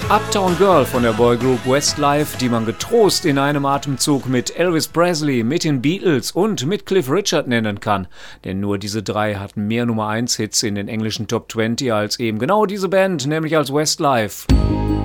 Uptown Girl von der Boygroup Westlife, die man getrost in einem Atemzug mit Elvis Presley, mit den Beatles und mit Cliff Richard nennen kann. Denn nur diese drei hatten mehr Nummer 1 Hits in den englischen Top 20 als eben genau diese Band, nämlich als Westlife.